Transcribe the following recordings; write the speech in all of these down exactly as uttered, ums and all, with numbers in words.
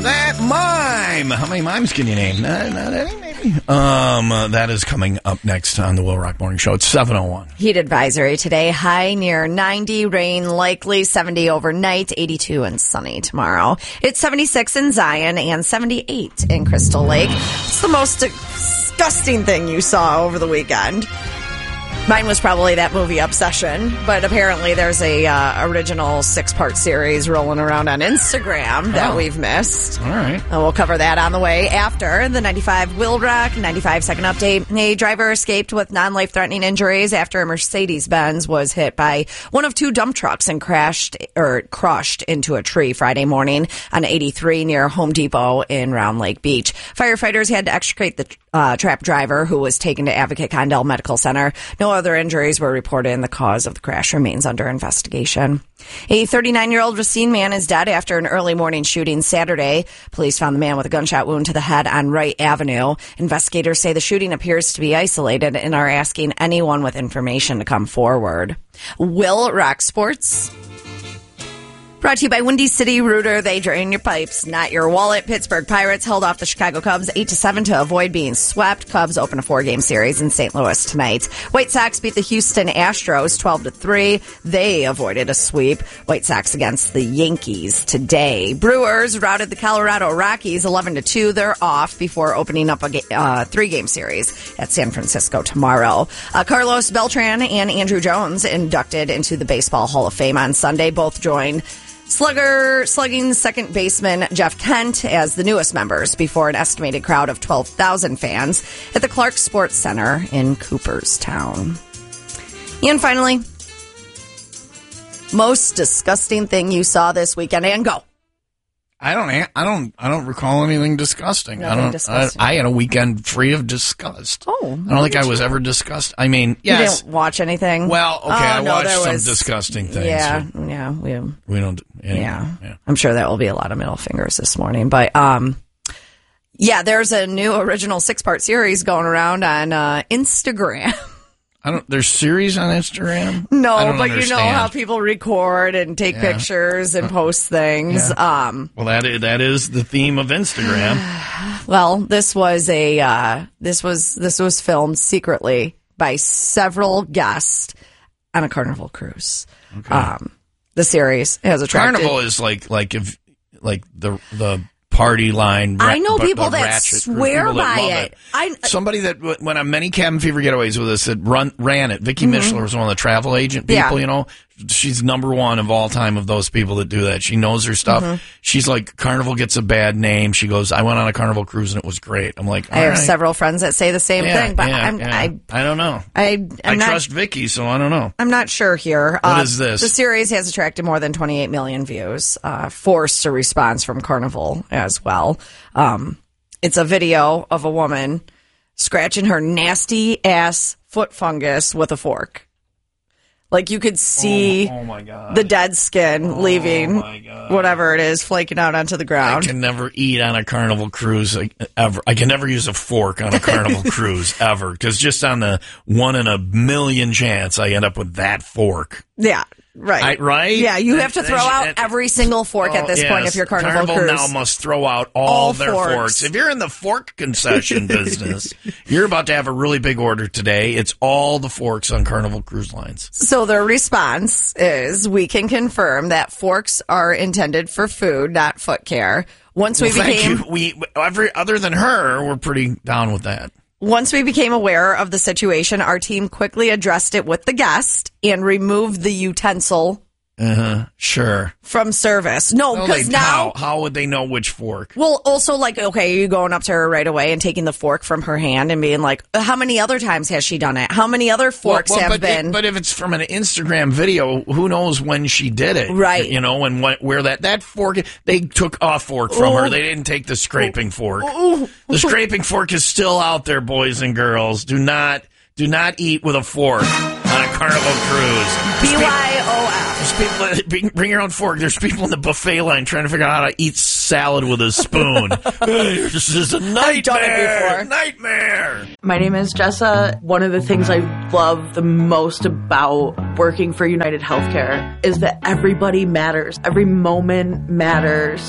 that mime? How many mimes can you name? Not, not any, maybe. Um, uh, that is coming up next on the Will Rock Morning Show. It's seven oh one. Heat advisory today. High near ninety. Rain likely. seventy overnight. eighty-two and sunny tomorrow. It's seventy-six in Zion and seventy-eight in Crystal Lake. It's the most disgusting thing you saw over the weekend. Mine was probably that movie Obsession, but apparently there's a uh, original six-part series rolling around on Instagram that oh. we've missed. All right. And we'll cover that on the way after the ninety-five Will Rock ninety-five second update. A driver escaped with non-life-threatening injuries after a Mercedes-Benz was hit by one of two dump trucks and crashed or crushed into a tree Friday morning on eighty-three near Home Depot in Round Lake Beach. Firefighters had to extricate the uh, trapped driver, who was taken to Advocate Condell Medical Center. No other injuries were reported, and the cause of the crash remains under investigation. A thirty-nine-year-old Racine man is dead after an early morning shooting Saturday. Police found the man with a gunshot wound to the head on Wright Avenue. Investigators say the shooting appears to be isolated and are asking anyone with information to come forward. Will Rock Sports. Brought to you by Windy City Rooter. They drain your pipes, not your wallet. Pittsburgh Pirates held off the Chicago Cubs eight to seven to avoid being swept. Cubs open a four-game series in Saint Louis tonight. White Sox beat the Houston Astros twelve to three. They avoided a sweep. White Sox against the Yankees today. Brewers routed the Colorado Rockies eleven to two. They're off before opening up a ga- uh, three-game series at San Francisco tomorrow. Uh, Carlos Beltran and Andrew Jones inducted into the Baseball Hall of Fame on Sunday. Both joined Slugger, slugging second baseman Jeff Kent as the newest members before an estimated crowd of twelve thousand fans at the Clark Sports Center in Cooperstown. And finally, most disgusting thing you saw this weekend, and go. I don't. I don't. I don't recall anything disgusting. Nothing I don't. disgusting. I, I had a weekend free of disgust. Oh, I don't think I was ever disgusted. I mean, yes. You didn't watch anything? Well, okay, Oh, I no, watched there some was- disgusting things. Yeah, yeah, we, We don't. Anyway, yeah. yeah. I'm sure that will be a lot of middle fingers this morning, but um, yeah, there's a new original six-part series going around on uh, Instagram. I don't. There's series on Instagram. No, I don't but understand. you know how people record and take Yeah. pictures and post things. Yeah. Um, Well, that is, that is the theme of Instagram. well, this was a uh, this was this was filmed secretly by several guests on a Carnival cruise. Okay. Um, the series has attracted. Carnival is like like if like the the party line. I know but people the that ratchet group, swear people that by love it. I Somebody that w- went on many cabin fever getaways with us that run ran it. Vicky Mm-hmm. Mishler was one of the travel agent people. Yeah. You know, she's number one of all time of those people that do that. She knows her stuff. Mm-hmm. She's like, Carnival gets a bad name. She goes, I went on a Carnival cruise and it was great. I'm like, I have all right. several friends that say the same Yeah, thing, but yeah, I'm yeah. I I don't know. I I'm I not, trust Vicky, so I don't know. I'm not sure here. What uh, is this? The series has attracted more than twenty-eight million views, uh, forced a response from Carnival as well. Um, it's a video of a woman scratching her nasty ass foot fungus with a fork. Like you could see Oh, oh my God. the dead skin leaving, my God. whatever it is, flaking out onto the I ground. can never eat on a Carnival cruise like, ever. I can never use a fork on a Carnival cruise ever because just on the one in a million chance I end up with that fork. Yeah. Right. I, right? Yeah, you have to That- throw that- out every single fork at Oh, this point yes. if you're Carnival, Carnival cruise. now must throw out all, All their forks. forks. If you're in the fork concession business, you're about to have a really big order today. It's all the forks on Carnival Cruise Lines. So their response is, we can confirm that forks are intended for food, not foot care. Once we Well, thank became you. We every other than her, we're pretty down with that. once we became aware of the situation, our team quickly addressed it with the guest and removed the utensil Uh huh. Sure. from service. No, Well, because they- now. how, how would they know which fork? Well, also, like, okay, you going up to her right away and taking the fork from her hand and being like, how many other times has she done it? How many other forks Well, well, have but been? It, but if it's from an Instagram video, who knows when she did it? Right. You know, and what, where that, that fork, they took a fork from Ooh. her. They didn't take the scraping fork. The scraping fork is still out there, boys and girls. Do not, do not eat with a fork on a Carnival cruise. B Y O F. There's people that bring, bring your own fork. There's people in the buffet line trying to figure out how to eat salad with a spoon. This is a nightmare. I've done it before. Nightmare. My name is Jessa. One of the things I love the most about working for United Healthcare is that everybody matters. Every moment matters.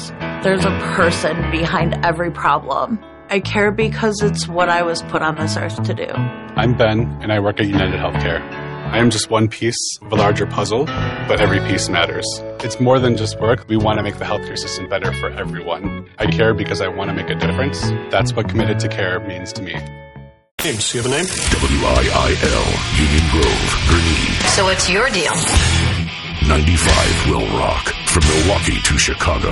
there's a person behind every problem. I care because it's what I was put on this earth to do. I'm Ben, and I work at United Healthcare. I am just one piece of a larger puzzle, but every piece matters. It's more than just work. We want to make the healthcare system better for everyone. I care because I want to make a difference. That's what committed to care means to me. Names, do you have a name? W I I L, Union Grove, Gurnee. So what's your deal? ninety-five will rock from Milwaukee to Chicago.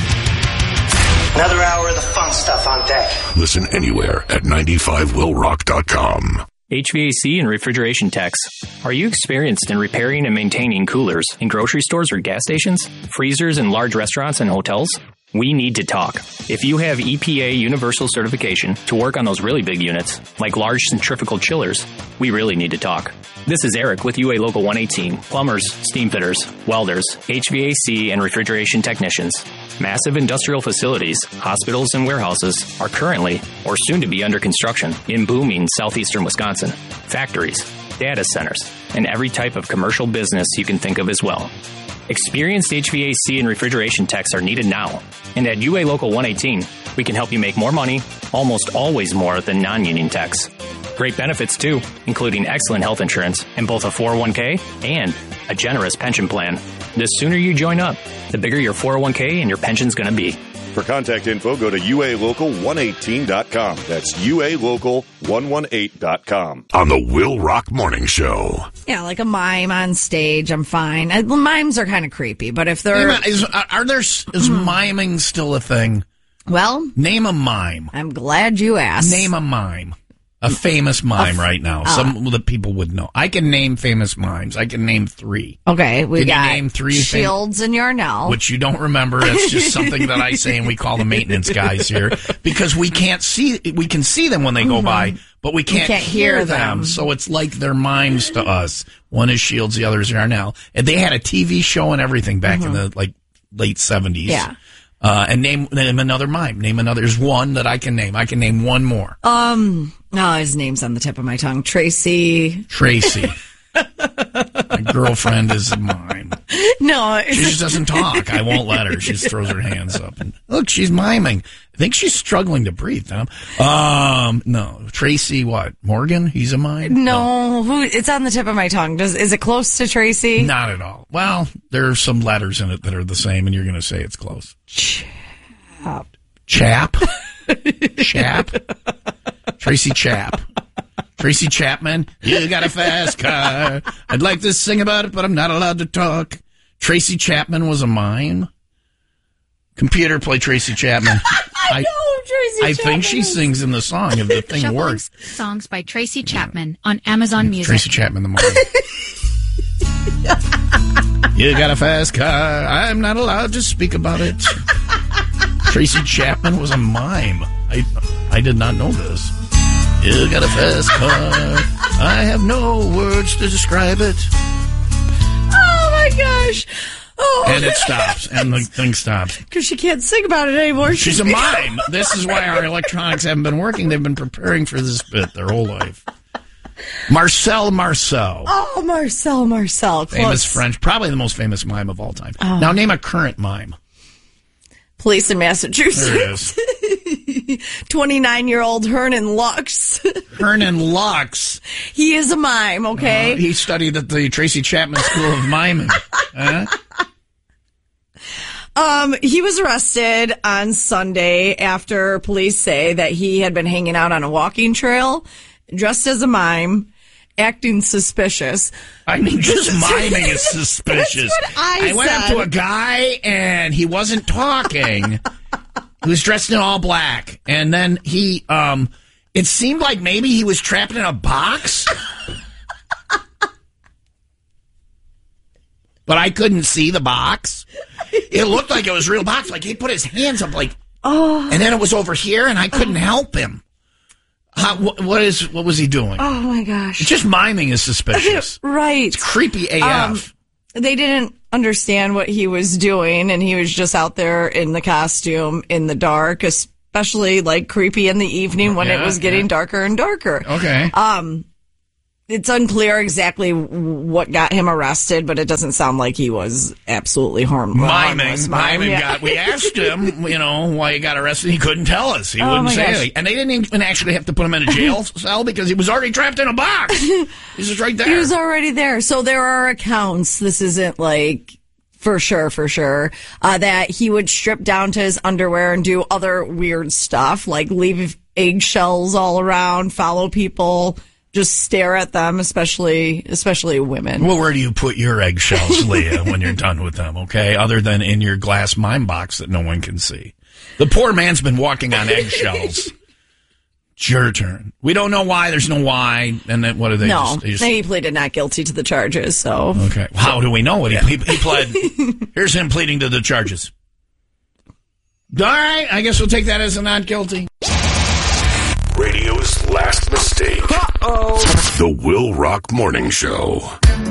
Another hour of the fun stuff on deck. Listen anywhere at ninety-five will rock dot com. H V A C and refrigeration techs. Are you experienced in repairing and maintaining coolers in grocery stores or gas stations, freezers in large restaurants and hotels? We need to talk. If you have E P A universal certification to work on those really big units, like large centrifugal chillers, we really need to talk. This is Eric with U A Local one eighteen. Plumbers, steam fitters, welders, H V A C and refrigeration technicians. Massive industrial facilities, hospitals, and warehouses are currently or soon to be under construction in booming southeastern Wisconsin. Factories, data centers, and every type of commercial business you can think of as well. Experienced H V A C and refrigeration techs are needed now. And at U A Local one eighteen, we can help you make more money, almost always more than non-union techs. Great benefits too, including excellent health insurance and both a four oh one k and a generous pension plan. The sooner you join up, the bigger your four oh one k and your pension's going to be. For contact info, go to U A local one eighteen dot com. That's U A local one eighteen dot com. On the Will Rock Morning Show. Yeah, like a mime on stage, I'm fine. Uh, mimes are kind of creepy, but if they're... Hey, is, are there, is mm. miming still a thing? Well... Name a mime. I'm glad you asked. Name a mime. A famous mime a f- right now. Uh, Some that people would know. I can name famous mimes. I can name three. Okay, we can got you name three Shields fam- and Yarnell. Which you don't remember. That's just something that I say and we call the maintenance guys here. Because we can't see, we can see them when they go mm-hmm. by, but we can't, we can't hear, hear them. them. So it's like they're mimes to us. One is Shields, the other is Yarnell. And they had a T V show and everything back mm-hmm. in the like late seventies. Yeah. Uh, and name, name another mime. Name another. There's one that I can name. I can name one more. Um, no, his name's on the tip of my tongue. Tracy. Tracy. My girlfriend is a mime. No. She just doesn't talk. I won't let her. She just throws her hands up. And look, she's miming. I think she's struggling to breathe, Tom. Um, no. Tracy, what? Morgan? He's a mime? No. no. Who? It's on the tip of my tongue. Does Is it close to Tracy? Not at all. Well, there are some letters in it that are the same, and you're going to say it's close. Chap. Chap? Chap? Tracy Chap. Tracy Chapman, you got a fast car. I'd like to sing about it, but I'm not allowed to talk. Tracy Chapman was a mime. Computer, play Tracy Chapman. I know Tracy I Chapman. think she sings in the song if the thing Shuffling works. Songs by Tracy Chapman on Amazon Music. Tracy Chapman, the morning. You got a fast car. I'm not allowed to speak about it. Tracy Chapman was a mime. I I did not know this. You got a fast car. I have no words to describe it. Oh, my gosh. Oh. And it stops. And the thing stops. Because she can't sing about it anymore. She's a mime. This is why our electronics haven't been working. They've been preparing for this bit their whole life. Marcel Marceau. Oh, Marcel Marceau. Close. Famous French. Probably the most famous mime of all time. Oh. Now name a current mime. Police in Massachusetts. There it is. twenty-nine-year-old Hernan Lux. Hernan Lux. He is a mime, okay? Uh, he studied at the Tracy Chapman School of Miming. Huh? Um, he was arrested on Sunday after police say that he had been hanging out on a walking trail, dressed as a mime, acting suspicious. I mean, just miming is suspicious. That's what I, I went said. up to a guy and he wasn't talking. He was dressed in all black. And then he, um, it seemed like maybe he was trapped in a box. But I couldn't see the box. It looked like it was a real box. Like he put his hands up like, oh, and then it was over here and I couldn't help him. How, what, what is, what was he doing? Oh my gosh. Just miming is suspicious. Right. It's creepy A F. Um, they didn't understand what he was doing, and he was just out there in the costume in the dark, especially like creepy in the evening when yeah, it was getting yeah. darker and darker. Okay. Um, It's unclear exactly what got him arrested, but it doesn't sound like he was absolutely harm- miming. harmless. Miming yeah. got. We asked him, you know, why he got arrested. He couldn't tell us. He Oh, wouldn't my say gosh. anything. And they didn't even actually have to put him in a jail cell because he was already trapped in a box. He's just right there. He was already there. So there are accounts. This isn't like for sure, for sure, uh, that he would strip down to his underwear and do other weird stuff, like leave eggshells all around, follow people, just stare at them, especially especially women. Well, where do you put your eggshells, Leah, when you're done with them, okay? Other than in your glass mime box that no one can see. The poor man's been walking on eggshells. It's your turn. We don't know why. There's no why. And then what do they no, just... They just he pleaded not guilty to the charges, so... okay. How do we know it? He, he pled... Here's him pleading to the charges. All right. I guess we'll take that as a not guilty. Radio's last mistake. Uh-oh. The Will Rock Morning Show.